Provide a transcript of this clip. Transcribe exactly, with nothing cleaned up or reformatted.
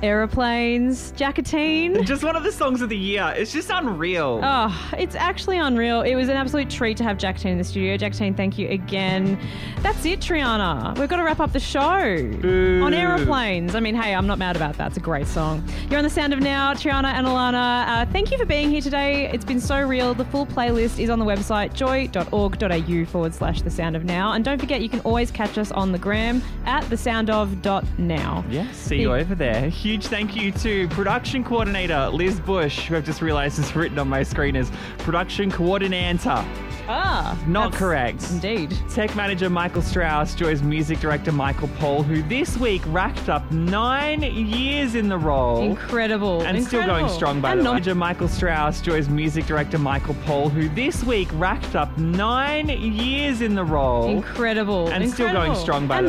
Aeroplanes, Jackatine. Just one of the songs of the year. It's just unreal. Oh, it's actually unreal. It was an absolute treat to have Jackatine in the studio. Jackatine, thank you again. That's it, Triana. We've got to wrap up the show. Boo. On Aeroplanes. I mean, hey, I'm not mad about that. It's a great song. You're on The Sound of Now, Triana and Alana. Uh, thank you for being here today. It's been so real. The full playlist is on the website, joy.org.au forward slash The Sound of Now. And don't forget, you can always catch us on the gram at thesoundof.now. Yeah, see you over there. Huge thank you to production coordinator Liz Bush, who I've just realised is written on my screen as production coordinator. Ah, Not correct. Indeed. Tech manager Michael Strauss, Joy's music director Michael Paul, who this week racked up nine years in the role. Incredible. And Incredible. still going strong, by and the way. not- Manager Michael Strauss, Joy's music director Michael Paul, who this week racked up nine years in the role. Incredible. And Incredible. still going strong, by and the way.